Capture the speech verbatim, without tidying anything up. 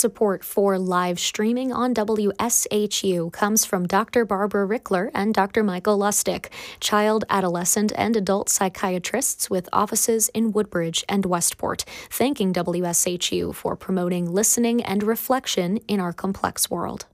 Support for live streaming on W S H U comes from Doctor Barbara Rickler and Doctor Michael Lustig, child, adolescent, and adult psychiatrists with offices in Woodbridge and Westport, thanking W S H U for promoting listening and reflection in our complex world.